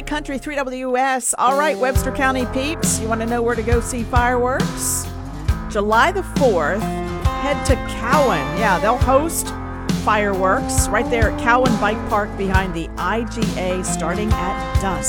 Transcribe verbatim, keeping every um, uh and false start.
Valley Country three W S. All right, Webster County peeps, you want to know where to go see fireworks? July the fourth, head to Cowan. Yeah, they'll host fireworks right there at Cowan Bike Park behind the I G A starting at dusk.